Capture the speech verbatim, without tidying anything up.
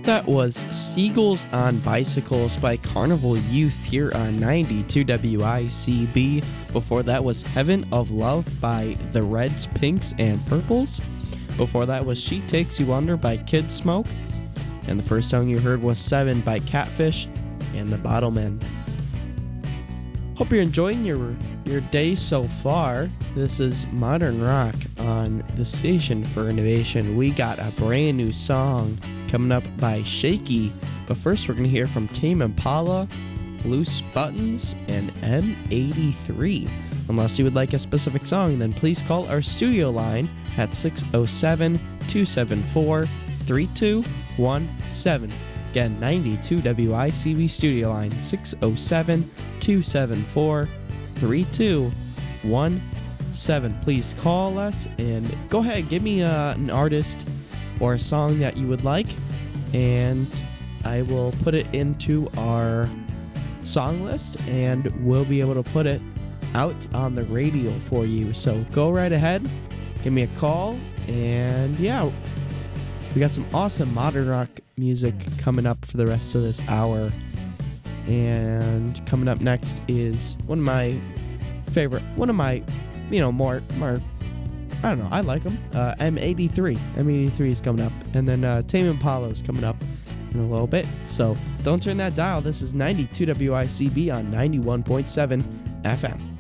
That was Seagulls on Bicycles by Carnival Youth here on ninety-two W I C B. Before that was Heaven of Love by the Reds, Pinks, and Purples. Before that was She Takes You Under by Kid Smoke. And the first song you heard was Seven by Catfish and the Bottlemen. Hope you're enjoying your, your day so far. This is Modern Rock on the Station for Innovation. We got a brand new song coming up by Shaky. But first we're going to hear from Tame Impala, Loose Buttons, and M eighty-three. Unless you would like a specific song, then please call our studio line at six oh seven, two seven four, three two one seven. Again, ninety-two W I C B studio line six oh seven, two seven four, three two one seven. Please call us and go ahead, give me uh, an artist or a song that you would like, and I will put it into our song list and we'll be able to put it out on the radio for you. So go right ahead, give me a call, and yeah, we got some awesome modern rock music coming up for the rest of this hour. And coming up next is one of my favorite, one of my, you know, more, more, I don't know, I like them. Uh, M eighty-three. M eighty-three is coming up. And then uh, Tame Impala is coming up in a little bit. So don't turn that dial. This is ninety-two W I C B on ninety-one point seven F M.